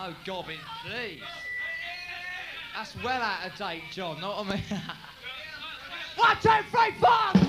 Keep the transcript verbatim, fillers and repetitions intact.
Oh, Gobbin, please. That's well out of date, John, know what I mean? One, two, three, four!